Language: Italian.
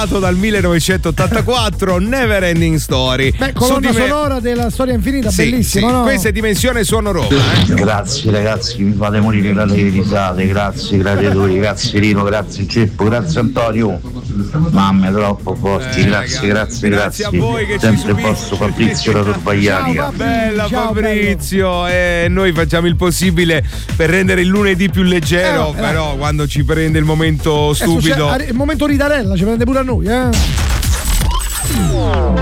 datato dal 1984, Never Ending Story. Colonna sonora della storia infinita, bellissima, no? Questa è Dimensione Suono Roma. Grazie ragazzi, mi fate morire dalle risate, grazie gladiatori, grazie Rino, grazie Ceppo, grazie Antonio. Mamma, troppo forti, grazie a voi che sempre il vostro Fabrizio da Torvaglianica. Bella Fabrizio, noi facciamo il possibile per rendere il lunedì più leggero, però quando ci prende il momento stupido, il momento ridarella ci prende pure a noi,